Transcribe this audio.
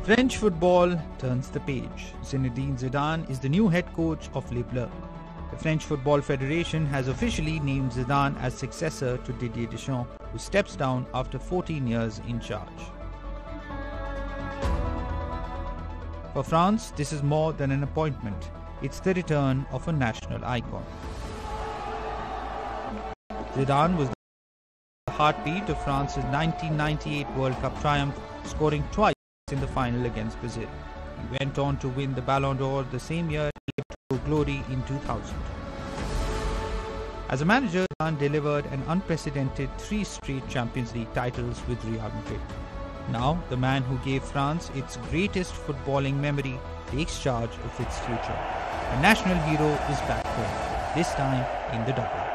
French football turns the page. Zinedine Zidane is the new head coach of Les Bleus. The French Football Federation has officially named Zidane as successor to Didier Deschamps, who steps down after 14 years in charge. For France, this is more than an appointment. It's the return of a national icon. Zidane was the heartbeat of France's 1998 World Cup triumph, scoring twice in the final against Brazil. He went on to win the Ballon d'Or the same year and lived to glory in 2000. As a manager, Zidane delivered an unprecedented 3 straight Champions League titles with Real Madrid. Now, the man who gave France its greatest footballing memory takes charge of its future. A national hero is back home, this time in the double.